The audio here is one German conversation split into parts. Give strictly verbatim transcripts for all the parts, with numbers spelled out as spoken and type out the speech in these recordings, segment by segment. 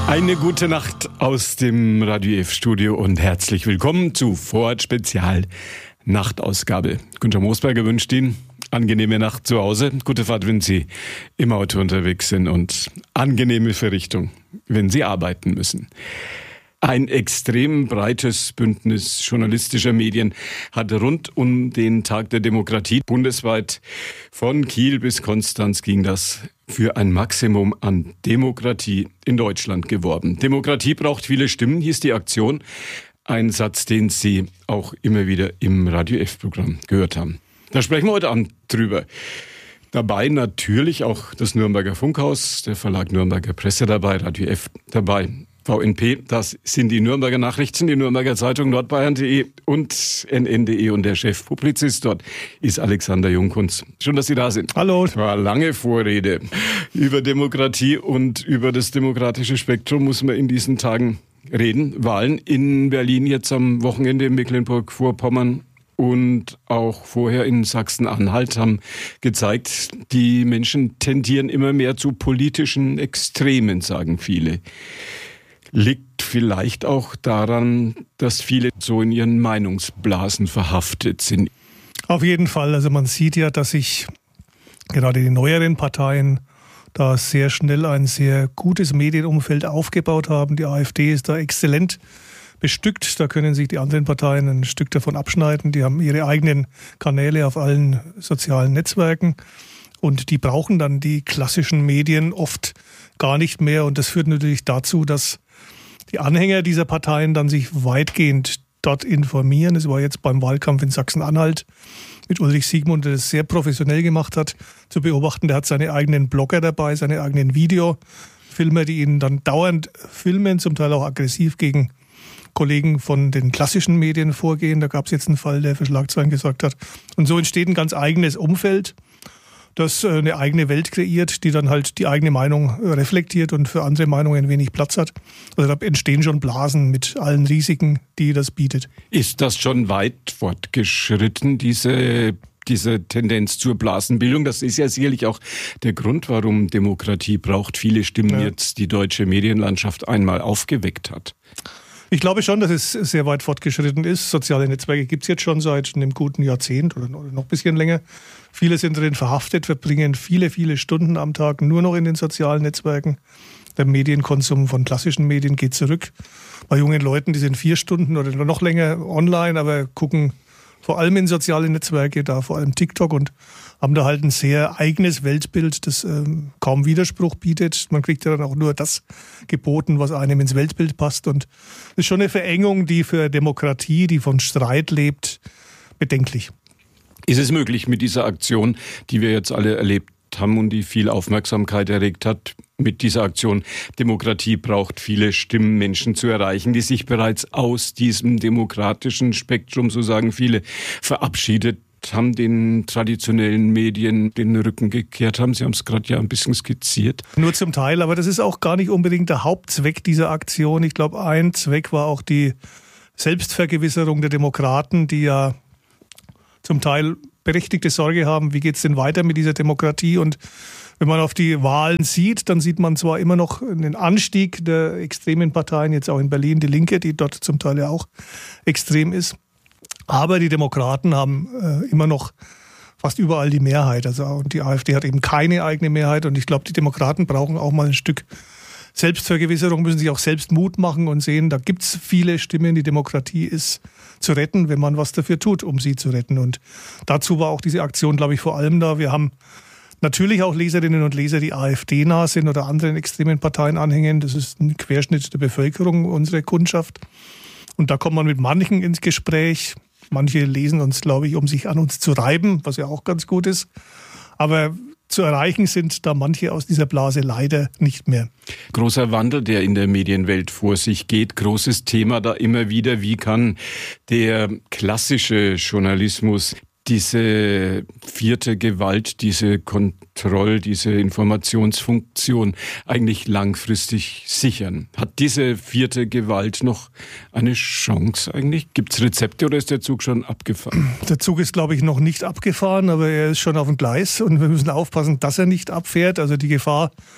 Eine gute Nacht aus dem Radio F-Studio und herzlich willkommen zu Vorort Spezial Nachtausgabe. Günther Moosberger wünscht Ihnen angenehme Nacht zu Hause, gute Fahrt, wenn Sie im Auto unterwegs sind und angenehme Verrichtung, wenn Sie arbeiten müssen. Ein extrem breites Bündnis journalistischer Medien hat rund um den Tag der Demokratie bundesweit von Kiel bis Konstanz ging das für ein Maximum an Demokratie in Deutschland geworben. Demokratie braucht viele Stimmen, hieß die Aktion. Ein Satz, den Sie auch immer wieder im Radio F-Programm gehört haben. Da sprechen wir heute Abend drüber. Dabei natürlich auch das Nürnberger Funkhaus, der Verlag Nürnberger Presse dabei, Radio F dabei. V N P, das sind die Nürnberger Nachrichten, die Nürnberger Zeitung nordbayern punkt de und N N punkt de und der Chefpublizist dort ist Alexander Jungkunz. Schön, dass Sie da sind. Hallo. Das war eine lange Vorrede über Demokratie und über das demokratische Spektrum muss man in diesen Tagen reden. Wahlen in Berlin jetzt am Wochenende, in Mecklenburg-Vorpommern und auch vorher in Sachsen-Anhalt haben gezeigt, die Menschen tendieren immer mehr zu politischen Extremen, sagen viele. Liegt vielleicht auch daran, dass viele so in ihren Meinungsblasen verhaftet sind. Auf jeden Fall. Also man sieht ja, dass sich gerade die neueren Parteien da sehr schnell ein sehr gutes Medienumfeld aufgebaut haben. Die AfD ist da exzellent bestückt. Da können sich die anderen Parteien ein Stück davon abschneiden. Die haben ihre eigenen Kanäle auf allen sozialen Netzwerken. Und die brauchen dann die klassischen Medien oft gar nicht mehr. Und das führt natürlich dazu, dass die Anhänger dieser Parteien dann sich weitgehend dort informieren. Es war jetzt beim Wahlkampf in Sachsen-Anhalt mit Ulrich Siegmund, der das sehr professionell gemacht hat, zu beobachten. Der hat seine eigenen Blogger dabei, seine eigenen Videofilmer, die ihn dann dauernd filmen, zum Teil auch aggressiv gegen Kollegen von den klassischen Medien vorgehen. Da gab es jetzt einen Fall, der für Schlagzeilen gesorgt hat. Und so entsteht ein ganz eigenes Umfeld, das eine eigene Welt kreiert, die dann halt die eigene Meinung reflektiert und für andere Meinungen wenig Platz hat. Also da entstehen schon Blasen mit allen Risiken, die das bietet. Ist das schon weit fortgeschritten, diese, diese Tendenz zur Blasenbildung? Das ist ja sicherlich auch der Grund, warum Demokratie braucht viele Stimmen ja. jetzt die deutsche Medienlandschaft einmal aufgeweckt hat. Ich glaube schon, dass es sehr weit fortgeschritten ist. Soziale Netzwerke gibt es jetzt schon seit einem guten Jahrzehnt oder noch ein bisschen länger. Viele sind drin verhaftet, verbringen viele, viele Stunden am Tag nur noch in den sozialen Netzwerken. Der Medienkonsum von klassischen Medien geht zurück. Bei jungen Leuten, die sind vier Stunden oder noch länger online, aber gucken vor allem in soziale Netzwerke, da vor allem TikTok und haben da halt ein sehr eigenes Weltbild, das ähm, kaum Widerspruch bietet. Man kriegt ja dann auch nur das geboten, was einem ins Weltbild passt. Und das ist schon eine Verengung, die für Demokratie, die von Streit lebt, bedenklich. Ist es möglich mit dieser Aktion, die wir jetzt alle erlebt haben und die viel Aufmerksamkeit erregt hat, mit dieser Aktion Demokratie braucht viele Stimmen, Menschen zu erreichen, die sich bereits aus diesem demokratischen Spektrum, so sagen viele, verabschiedet haben, den traditionellen Medien den Rücken gekehrt haben. Sie haben es gerade ja ein bisschen skizziert. Nur zum Teil, aber das ist auch gar nicht unbedingt der Hauptzweck dieser Aktion. Ich glaube, ein Zweck war auch die Selbstvergewisserung der Demokraten, die ja zum Teil berechtigte Sorge haben, wie geht es denn weiter mit dieser Demokratie? Und wenn man auf die Wahlen sieht, dann sieht man zwar immer noch einen Anstieg der extremen Parteien, jetzt auch in Berlin die Linke, die dort zum Teil ja auch extrem ist. Aber die Demokraten haben äh, immer noch fast überall die Mehrheit. Also, und die AfD hat eben keine eigene Mehrheit. Und ich glaube, die Demokraten brauchen auch mal ein Stück Selbstvergewisserung, müssen sich auch selbst Mut machen und sehen, da gibt es viele Stimmen. Die Demokratie ist zu retten, wenn man was dafür tut, um sie zu retten. Und dazu war auch diese Aktion, glaube ich, vor allem da. Wir haben natürlich auch Leserinnen und Leser, die AfD-nah sind oder anderen extremen Parteien anhängen. Das ist ein Querschnitt der Bevölkerung, unsere Kundschaft. Und da kommt man mit manchen ins Gespräch. Manche lesen uns, glaube ich, um sich an uns zu reiben, was ja auch ganz gut ist. Aber zu erreichen sind da manche aus dieser Blase leider nicht mehr. Großer Wandel, der in der Medienwelt vor sich geht. Großes Thema da immer wieder. Wie kann der klassische Journalismus diese vierte Gewalt, diese Kontroll-, diese Informationsfunktion eigentlich langfristig sichern? Hat diese vierte Gewalt noch eine Chance eigentlich? Gibt es Rezepte oder ist der Zug schon abgefahren? Der Zug ist, glaube ich, noch nicht abgefahren, aber er ist schon auf dem Gleis und wir müssen aufpassen, dass er nicht abfährt. Also die Gefahr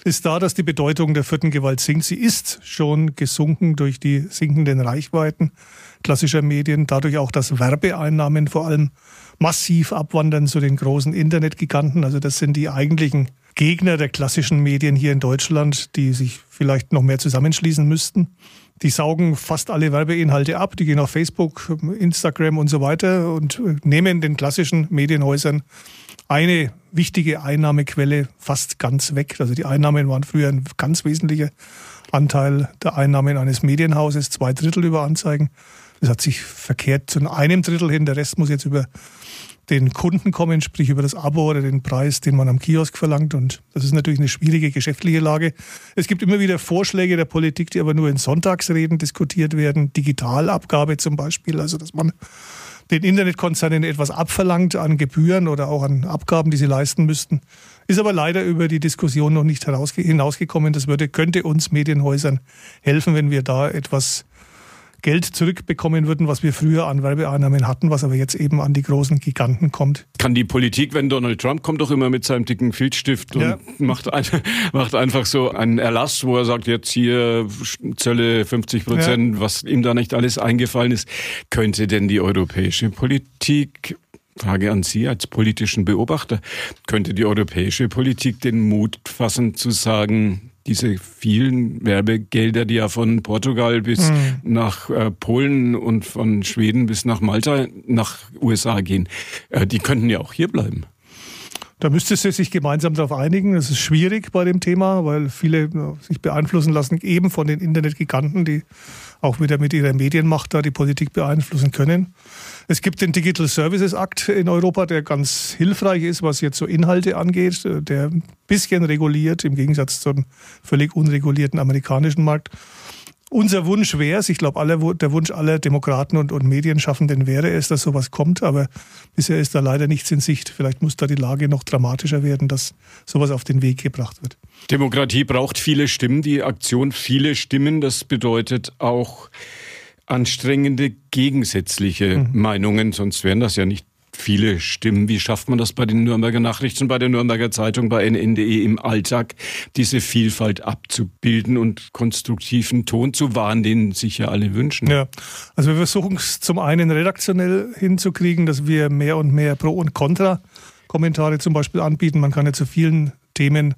ist da, dass die Bedeutung der vierten Gewalt sinkt. Sie ist schon gesunken durch die sinkenden Reichweiten klassischer Medien, dadurch auch, dass Werbeeinnahmen vor allem massiv abwandern zu den großen Internetgiganten. Also das sind die eigentlichen Gegner der klassischen Medien hier in Deutschland, die sich vielleicht noch mehr zusammenschließen müssten. Die saugen fast alle Werbeinhalte ab, die gehen auf Facebook, Instagram und so weiter und nehmen den klassischen Medienhäusern eine wichtige Einnahmequelle fast ganz weg. Also die Einnahmen waren früher ein ganz wesentlicher Anteil der Einnahmen eines Medienhauses, zwei Drittel über Anzeigen. Das hat sich verkehrt zu einem Drittel hin, der Rest muss jetzt über den Kunden kommen, sprich über das Abo oder den Preis, den man am Kiosk verlangt. Und das ist natürlich eine schwierige geschäftliche Lage. Es gibt immer wieder Vorschläge der Politik, die aber nur in Sonntagsreden diskutiert werden. Digitalabgabe zum Beispiel, also dass man den Internetkonzernen etwas abverlangt an Gebühren oder auch an Abgaben, die sie leisten müssten. Ist aber leider über die Diskussion noch nicht hinausgekommen. Das würde, könnte uns Medienhäusern helfen, wenn wir da etwas Geld zurückbekommen würden, was wir früher an Werbeeinnahmen hatten, was aber jetzt eben an die großen Giganten kommt. Kann die Politik, wenn Donald Trump kommt doch immer mit seinem dicken Filzstift und ja. macht, ein, macht einfach so einen Erlass, wo er sagt, jetzt hier Zölle fünfzig Prozent, ja. was ihm da nicht alles eingefallen ist. Könnte denn die europäische Politik, Frage an Sie als politischen Beobachter, könnte die europäische Politik den Mut fassen zu sagen, diese vielen Werbegelder, die ja von Portugal bis mhm. nach äh, Polen und von Schweden bis nach Malta, nach U S A gehen, äh, die könnten ja auch hier bleiben. Da müsste sie sich gemeinsam darauf einigen. Das ist schwierig bei dem Thema, weil viele sich beeinflussen lassen, eben von den Internetgiganten, die auch wieder mit ihrer Medienmacht da die Politik beeinflussen können. Es gibt den Digital Services Act in Europa, der ganz hilfreich ist, was jetzt so Inhalte angeht, der ein bisschen reguliert, im Gegensatz zum völlig unregulierten amerikanischen Markt. Unser Wunsch wäre es, ich glaube, aller, der Wunsch aller Demokraten und, und Medienschaffenden wäre es, dass sowas kommt, aber bisher ist da leider nichts in Sicht. Vielleicht muss da die Lage noch dramatischer werden, dass sowas auf den Weg gebracht wird. Demokratie braucht viele Stimmen, die Aktion viele Stimmen, das bedeutet auch anstrengende gegensätzliche mhm. Meinungen, sonst wären das ja nicht viele Stimmen. Wie schafft man das bei den Nürnberger Nachrichten, bei der Nürnberger Zeitung, bei N N punkt de im Alltag, diese Vielfalt abzubilden und konstruktiven Ton zu wahren, den sich ja alle wünschen? Ja, also wir versuchen es zum einen redaktionell hinzukriegen, dass wir mehr und mehr Pro- und Contra-Kommentare zum Beispiel anbieten. Man kann ja zu vielen Themen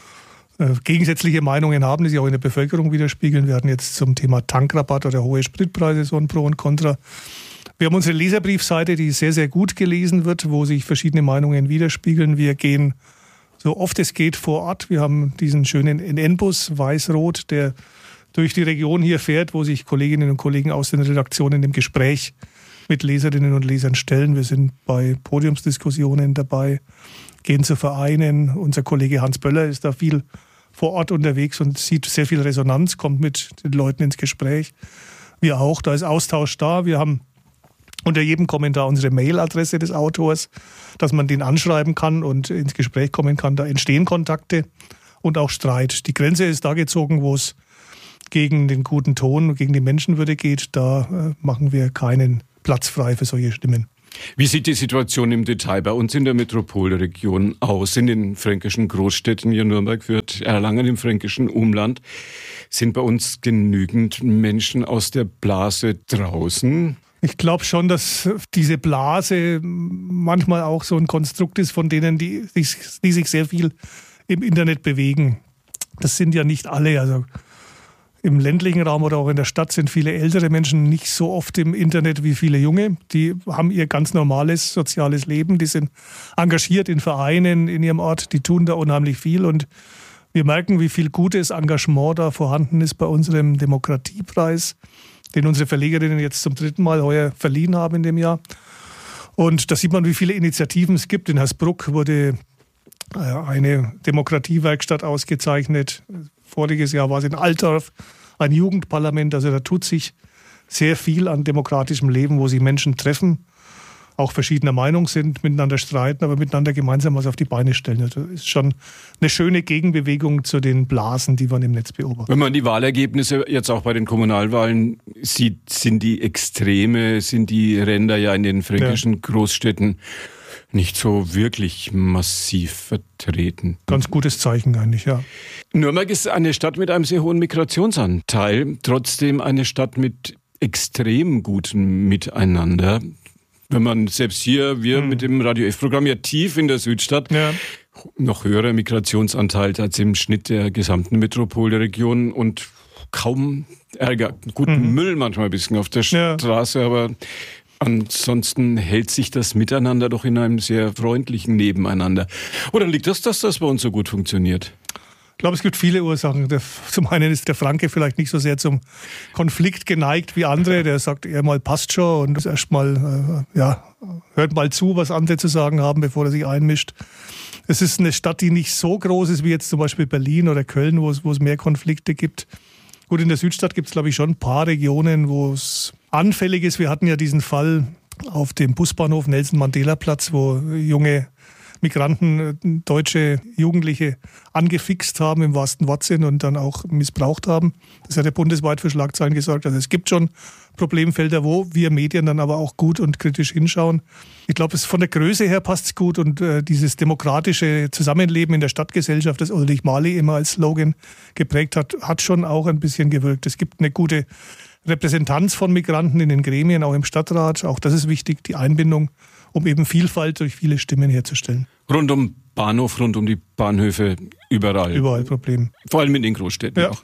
äh, gegensätzliche Meinungen haben, die sich auch in der Bevölkerung widerspiegeln. Wir hatten jetzt zum Thema Tankrabatt oder hohe Spritpreise so ein Pro und Contra. Wir haben unsere Leserbriefseite, die sehr, sehr gut gelesen wird, wo sich verschiedene Meinungen widerspiegeln. Wir gehen so oft es geht vor Ort. Wir haben diesen schönen N N-Bus, weiß-rot, der durch die Region hier fährt, wo sich Kolleginnen und Kollegen aus den Redaktionen im Gespräch mit Leserinnen und Lesern stellen. Wir sind bei Podiumsdiskussionen dabei, gehen zu Vereinen. Unser Kollege Hans Böller ist da viel vor Ort unterwegs und sieht sehr viel Resonanz, kommt mit den Leuten ins Gespräch. Wir auch, da ist Austausch da. Wir haben unter jedem Kommentar unsere Mailadresse des Autors, dass man den anschreiben kann und ins Gespräch kommen kann. Da entstehen Kontakte und auch Streit. Die Grenze ist da gezogen, wo es gegen den guten Ton, gegen die Menschenwürde geht. Da machen wir keinen Platz frei für solche Stimmen. Wie sieht die Situation im Detail bei uns in der Metropolregion aus? In den fränkischen Großstädten, hier Nürnberg, Fürth, Erlangen, im fränkischen Umland, sind bei uns genügend Menschen aus der Blase draußen? Ich glaube schon, dass diese Blase manchmal auch so ein Konstrukt ist von denen, die, die sich sehr viel im Internet bewegen. Das sind ja nicht alle. Also im ländlichen Raum oder auch in der Stadt sind viele ältere Menschen nicht so oft im Internet wie viele Junge. Die haben ihr ganz normales soziales Leben. Die sind engagiert in Vereinen in ihrem Ort. Die tun da unheimlich viel. Und wir merken, wie viel gutes Engagement da vorhanden ist bei unserem Demokratiepreis, den unsere Verlegerinnen jetzt zum dritten Mal heuer verliehen haben in dem Jahr. Und da sieht man, wie viele Initiativen es gibt. In Hersbruck wurde eine Demokratiewerkstatt ausgezeichnet. Voriges Jahr war es in Altdorf ein Jugendparlament. Also da tut sich sehr viel an demokratischem Leben, wo sich Menschen treffen, auch verschiedener Meinung sind, miteinander streiten, aber miteinander gemeinsam was auf die Beine stellen. Das ist schon eine schöne Gegenbewegung zu den Blasen, die man im Netz beobachtet. Wenn man die Wahlergebnisse jetzt auch bei den Kommunalwahlen sieht, sind die Extreme, sind die Ränder ja in den fränkischen ja. Großstädten nicht so wirklich massiv vertreten. Ganz gutes Zeichen eigentlich, ja. Nürnberg ist eine Stadt mit einem sehr hohen Migrationsanteil, trotzdem eine Stadt mit extrem gutem Miteinander. Wenn man selbst hier, wir hm. mit dem Radio F-Programm ja tief in der Südstadt, ja. noch höherer Migrationsanteil als im Schnitt der gesamten Metropolregion und kaum Ärger. Guten mhm. Müll manchmal ein bisschen auf der ja. Straße, aber ansonsten hält sich das Miteinander doch in einem sehr freundlichen Nebeneinander. Oder liegt das, dass das bei uns so gut funktioniert? Ich glaube, es gibt viele Ursachen. Der, zum einen ist der Franke vielleicht nicht so sehr zum Konflikt geneigt wie andere. Der sagt eher mal, passt schon und erstmal, äh, ja, hört mal zu, was andere zu sagen haben, bevor er sich einmischt. Es ist eine Stadt, die nicht so groß ist wie jetzt zum Beispiel Berlin oder Köln, wo es, wo es mehr Konflikte gibt. Gut, in der Südstadt gibt es, glaube ich, schon ein paar Regionen, wo es anfällig ist. Wir hatten ja diesen Fall auf dem Busbahnhof Nelson-Mandela-Platz, wo junge Migranten deutsche Jugendliche angefixt haben im wahrsten Wortsinn und dann auch missbraucht haben. Das hat ja bundesweit für Schlagzeilen gesorgt. Also es gibt schon Problemfelder, wo wir Medien dann aber auch gut und kritisch hinschauen. Ich glaube, es von der Größe her passt es gut und äh, dieses demokratische Zusammenleben in der Stadtgesellschaft, das Ulrich Marley immer als Slogan geprägt hat, hat schon auch ein bisschen gewirkt. Es gibt eine gute Repräsentanz von Migranten in den Gremien, auch im Stadtrat. Auch das ist wichtig, die Einbindung, um eben Vielfalt durch viele Stimmen herzustellen. Rund um Bahnhof, rund um die Bahnhöfe, überall. Überall Problem. Vor allem in den Großstädten ja. auch.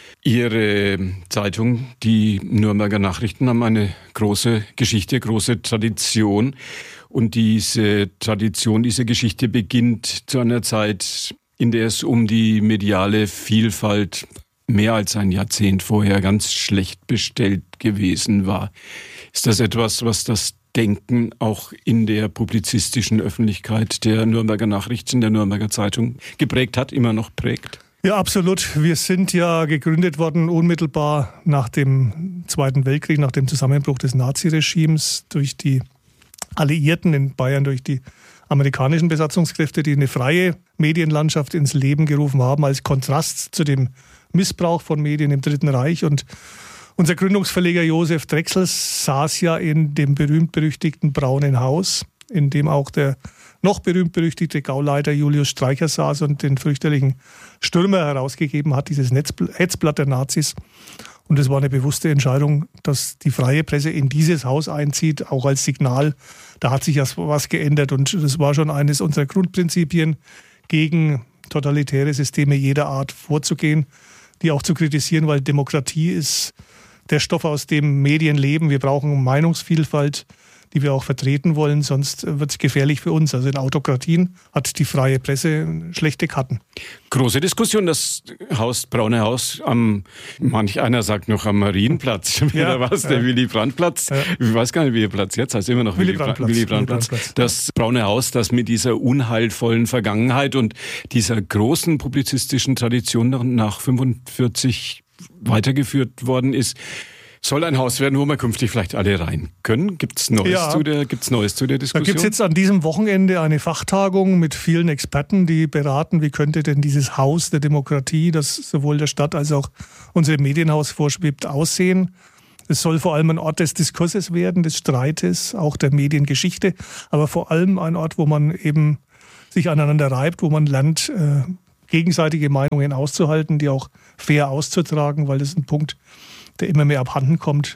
Ihre Zeitung, die Nürnberger Nachrichten, haben eine große Geschichte, große Tradition. Und diese Tradition, diese Geschichte beginnt zu einer Zeit, in der es um die mediale Vielfalt mehr als ein Jahrzehnt vorher ganz schlecht bestellt gewesen war. Ist das etwas, was das Denken auch in der publizistischen Öffentlichkeit der Nürnberger Nachrichten, der Nürnberger Zeitung geprägt hat, immer noch prägt? Ja, absolut. Wir sind ja gegründet worden unmittelbar nach dem Zweiten Weltkrieg, nach dem Zusammenbruch des Naziregimes durch die Alliierten in Bayern, durch die amerikanischen Besatzungskräfte, die eine freie Medienlandschaft ins Leben gerufen haben, als Kontrast zu dem Missbrauch von Medien im Dritten Reich. Und unser Gründungsverleger Josef Drechsel saß ja in dem berühmt-berüchtigten Braunen Haus, in dem auch der noch berühmt-berüchtigte Gauleiter Julius Streicher saß und den fürchterlichen Stürmer herausgegeben hat, dieses Hetzblatt der Nazis. Und es war eine bewusste Entscheidung, dass die freie Presse in dieses Haus einzieht, auch als Signal. Da hat sich was geändert und das war schon eines unserer Grundprinzipien, gegen totalitäre Systeme jeder Art vorzugehen, die auch zu kritisieren, weil Demokratie ist der Stoff, aus dem Medien leben. Wir brauchen Meinungsvielfalt, die wir auch vertreten wollen, sonst wird es gefährlich für uns. Also in Autokratien hat die freie Presse schlechte Karten. Große Diskussion, das Haus, Braune Haus, am, manch einer sagt noch am Marienplatz, ja, oder was, der ja. Willy-Brandt-Platz. Ja. Ich weiß gar nicht, wie der Platz jetzt heißt, immer noch Willy-Brandt-Platz. Willy-Brandt-Platz. Willy das Braune Haus, das mit dieser unheilvollen Vergangenheit und dieser großen publizistischen Tradition nach fünfundvierzig weitergeführt worden ist, soll ein Haus werden, wo wir künftig vielleicht alle rein können. Gibt's Neues ja. zu der, gibt's Neues zu der Diskussion? Da gibt es jetzt an diesem Wochenende eine Fachtagung mit vielen Experten, die beraten, wie könnte denn dieses Haus der Demokratie, das sowohl der Stadt als auch unserem Medienhaus vorschwebt, aussehen. Es soll vor allem ein Ort des Diskurses werden, des Streites, auch der Mediengeschichte, aber vor allem ein Ort, wo man eben sich aneinander reibt, wo man lernt, äh, gegenseitige Meinungen auszuhalten, die auch fair auszutragen, weil das ist ein Punkt, der immer mehr abhanden kommt,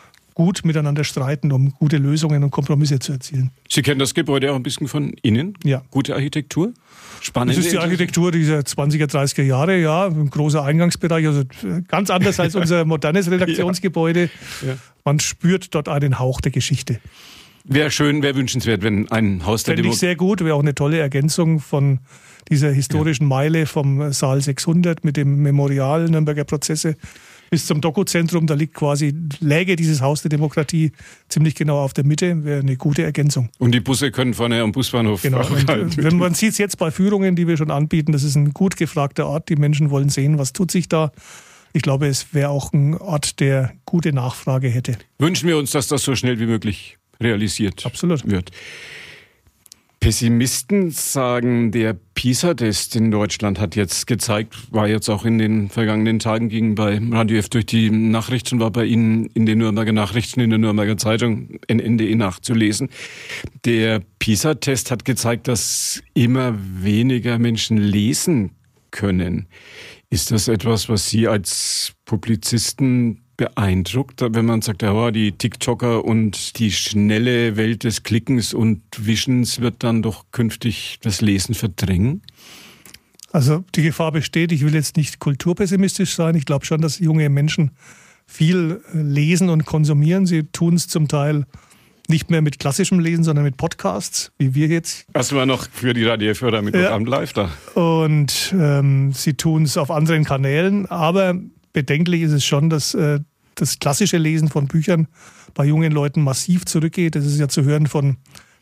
gut miteinander streiten, um gute Lösungen und Kompromisse zu erzielen. Sie kennen das Gebäude auch ein bisschen von innen? Ja. Gute Architektur? Spannend. Das ist die Architektur dieser zwanziger, dreißiger Jahre, ja, ein großer Eingangsbereich, also ganz anders als unser modernes Redaktionsgebäude. Ja. Ja. Man spürt dort einen Hauch der Geschichte. Wäre schön, wäre wünschenswert, wenn ein Haus der Fände ich sehr gut, wäre auch eine tolle Ergänzung von dieser historischen ja. Meile vom Saal sechshundert mit dem Memorial Nürnberger Prozesse bis zum Dokuzentrum. Da liegt quasi, läge dieses Haus der Demokratie ziemlich genau auf der Mitte, wäre eine gute Ergänzung. Und die Busse können vorne am Busbahnhof genau. Wenn man sieht es jetzt bei Führungen, die wir schon anbieten, das ist ein gut gefragter Ort. Die Menschen wollen sehen, was tut sich da. Ich glaube, es wäre auch ein Ort, der gute Nachfrage hätte. Wünschen wir uns, dass das so schnell wie möglich realisiert Absolut. wird. Pessimisten sagen, der PISA-Test in Deutschland hat jetzt gezeigt, war jetzt auch in den vergangenen Tagen, ging bei Radio F durch die Nachrichten, war bei Ihnen in den Nürnberger Nachrichten, in der Nürnberger Zeitung, N N punkt D E nachzulesen. Der PISA-Test hat gezeigt, dass immer weniger Menschen lesen können. Ist das etwas, was Sie als Publizisten beeindruckt, wenn man sagt, ja, die TikToker und die schnelle Welt des Klickens und Wischens wird dann doch künftig das Lesen verdrängen? Also die Gefahr besteht, ich will jetzt nicht kulturpessimistisch sein, ich glaube schon, dass junge Menschen viel lesen und konsumieren. Sie tun es zum Teil nicht mehr mit klassischem Lesen, sondern mit Podcasts, wie wir jetzt. Das war noch für die Radio F-Hörer mit Programm ja. live da. Und ähm, sie tun es auf anderen Kanälen, aber bedenklich ist es schon, dass äh, das klassische Lesen von Büchern bei jungen Leuten massiv zurückgeht. Das ist ja zu hören von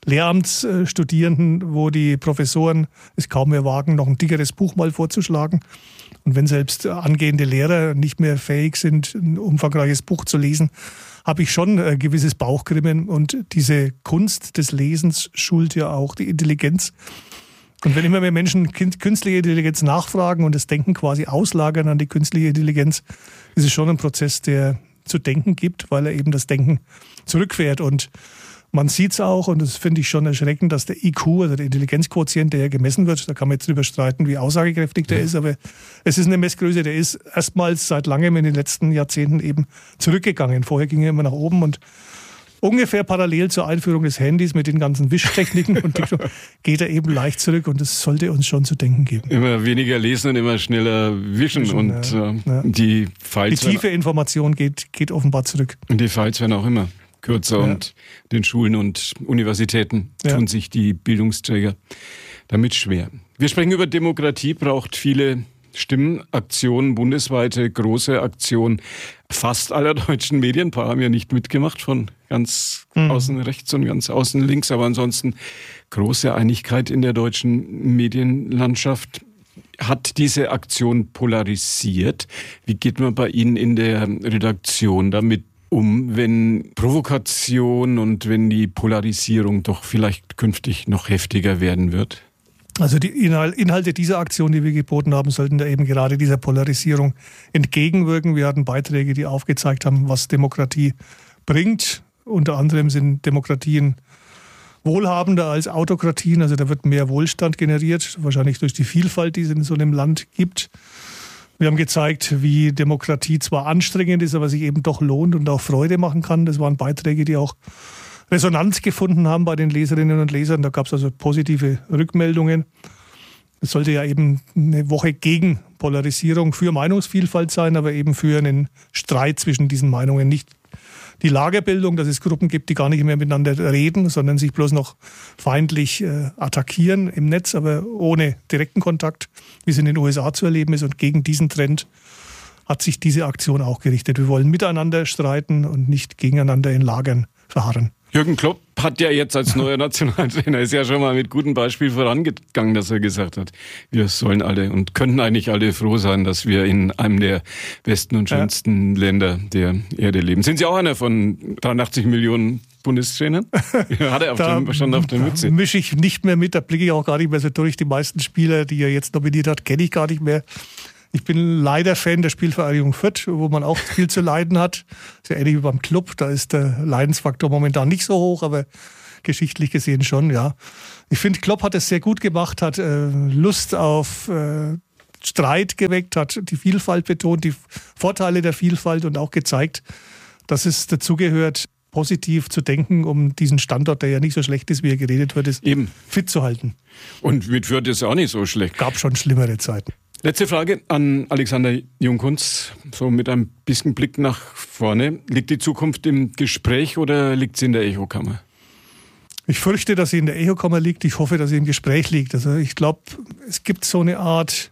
Lehramtsstudierenden, wo die Professoren es kaum mehr wagen, noch ein dickeres Buch mal vorzuschlagen. Und wenn selbst angehende Lehrer nicht mehr fähig sind, ein umfangreiches Buch zu lesen, habe ich schon ein gewisses Bauchgrimmen. Und diese Kunst des Lesens schult ja auch die Intelligenz. Und wenn immer mehr Menschen künstliche Intelligenz nachfragen und das Denken quasi auslagern an die künstliche Intelligenz, ist es schon ein Prozess, der zu denken gibt, weil er eben das Denken zurückfährt. Und man sieht es auch, und das finde ich schon erschreckend, dass der I Q, also der Intelligenzquotient, der ja gemessen wird, da kann man jetzt drüber streiten, wie aussagekräftig der ja. ist, aber es ist eine Messgröße, der ist erstmals seit langem in den letzten Jahrzehnten eben zurückgegangen. Vorher ging er immer nach oben und ungefähr parallel zur Einführung des Handys mit den ganzen Wischtechniken und geht er eben leicht zurück und das sollte uns schon zu denken geben. Immer weniger lesen und immer schneller wischen, wischen und ja, äh, ja. die Files. Die tiefe Information geht, geht offenbar zurück. Und die Files werden auch immer kürzer ja. und den Schulen und Universitäten ja. tun sich die Bildungsträger damit schwer. Wir sprechen über Demokratie, braucht viele Stimmen, Aktionen, bundesweite große Aktionen fast aller deutschen Medien. Ein paar haben ja nicht mitgemacht, von ganz mhm. außen rechts und ganz außen links, aber ansonsten große Einigkeit in der deutschen Medienlandschaft. Hat diese Aktion polarisiert? Wie geht man bei Ihnen in der Redaktion damit um, wenn Provokation und wenn die Polarisierung doch vielleicht künftig noch heftiger werden wird? Also die Inhalte dieser Aktion, die wir geboten haben, sollten da eben gerade dieser Polarisierung entgegenwirken. Wir hatten Beiträge, die aufgezeigt haben, was Demokratie bringt. Unter anderem sind Demokratien wohlhabender als Autokratien. Also da wird mehr Wohlstand generiert, wahrscheinlich durch die Vielfalt, die es in so einem Land gibt. Wir haben gezeigt, wie Demokratie zwar anstrengend ist, aber sich eben doch lohnt und auch Freude machen kann. Das waren Beiträge, die auch Resonanz gefunden haben bei den Leserinnen und Lesern. Da gab es also positive Rückmeldungen. Es sollte ja eben eine Woche gegen Polarisierung für Meinungsvielfalt sein, aber eben für einen Streit zwischen diesen Meinungen. Nicht die Lagerbildung, dass es Gruppen gibt, die gar nicht mehr miteinander reden, sondern sich bloß noch feindlich äh, attackieren im Netz, aber ohne direkten Kontakt, wie es in den U S A zu erleben ist. Und gegen diesen Trend hat sich diese Aktion auch gerichtet. Wir wollen miteinander streiten und nicht gegeneinander in Lagern verharren. Jürgen Klopp hat ja jetzt als neuer Nationaltrainer, ist ja schon mal mit gutem Beispiel vorangegangen, dass er gesagt hat, wir sollen alle und können eigentlich alle froh sein, dass wir in einem der besten und schönsten ja. Länder der Erde leben. Sind Sie auch einer von dreiundachtzig Millionen Bundestrainern? Hat er auf da, dem, schon auf der Mütze? Mische ich nicht mehr mit, da blicke ich auch gar nicht mehr so durch. Die meisten Spieler, die er jetzt nominiert hat, kenne ich gar nicht mehr. Ich bin leider Fan der Spielvereinigung Fürth, wo man auch viel zu leiden hat. Ist ja ähnlich wie beim Club, da ist der Leidensfaktor momentan nicht so hoch, aber geschichtlich gesehen schon, ja. Ich finde, Klopp hat es sehr gut gemacht, hat äh, Lust auf äh, Streit geweckt, hat die Vielfalt betont, die Vorteile der Vielfalt und auch gezeigt, dass es dazugehört, positiv zu denken, um diesen Standort, der ja nicht so schlecht ist, wie er geredet wird, ist, eben fit zu halten. Und mit Fürth ist auch nicht so schlecht. Gab schon schlimmere Zeiten. Letzte Frage an Alexander Jungkunz, so mit ein bisschen Blick nach vorne. Liegt die Zukunft im Gespräch oder liegt sie in der Echokammer? Ich fürchte, dass sie in der Echokammer liegt. Ich hoffe, dass sie im Gespräch liegt. Also ich glaube, es gibt so eine Art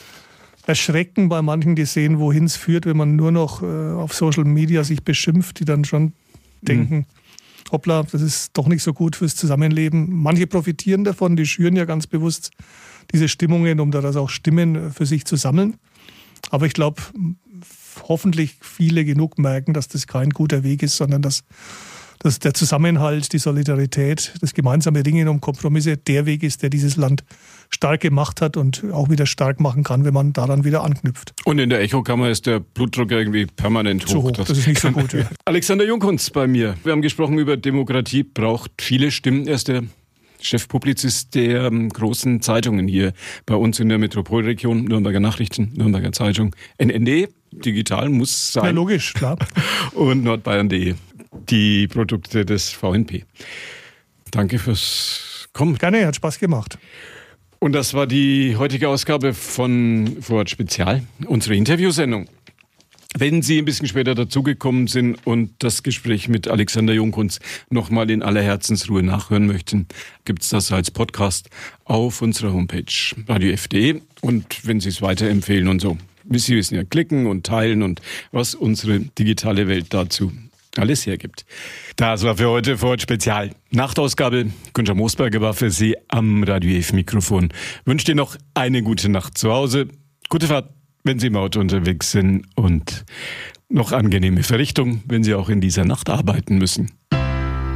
Erschrecken bei manchen, die sehen, wohin es führt, wenn man nur noch äh, auf Social Media sich beschimpft, die dann schon denken, mhm. hoppla, das ist doch nicht so gut fürs Zusammenleben. Manche profitieren davon, die schüren ja ganz bewusst diese Stimmungen, um daraus auch Stimmen für sich zu sammeln. Aber ich glaube, hoffentlich viele genug merken, dass das kein guter Weg ist, sondern dass dass der Zusammenhalt, die Solidarität, das gemeinsame Ringen um Kompromisse der Weg ist, der dieses Land stark gemacht hat und auch wieder stark machen kann, wenn man daran wieder anknüpft. Und in der Echokammer ist der Blutdruck irgendwie permanent hoch. Zu hoch, das, das ist nicht so gut. Ja. Alexander Jungkunz bei mir. Wir haben gesprochen über Demokratie, braucht viele Stimmen. Er ist der Chefpublizist der ähm, großen Zeitungen hier bei uns in der Metropolregion, Nürnberger Nachrichten, Nürnberger Zeitung, N N D, digital muss sein. Ja, logisch, klar. Und nordbayern punkt de, die Produkte des V N P. Danke fürs Kommen. Gerne, hat Spaß gemacht. Und das war die heutige Ausgabe von Vorort Spezial, unsere Interviewsendung. Wenn Sie ein bisschen später dazugekommen sind und das Gespräch mit Alexander Jungkunz nochmal in aller Herzensruhe nachhören möchten, gibt es das als Podcast auf unserer Homepage radio f punkt de. Und wenn Sie es weiterempfehlen und so, wie Sie wissen ja, klicken und teilen und was unsere digitale Welt dazu alles hergibt. Das war für heute Vorort Spezial. Nachtausgabe. Günther Moosberger war für Sie am Radio F Mikrofon. Wünsche Ihnen noch eine gute Nacht zu Hause. Gute Fahrt, wenn Sie im Auto unterwegs sind, und noch angenehme Verrichtung, wenn Sie auch in dieser Nacht arbeiten müssen.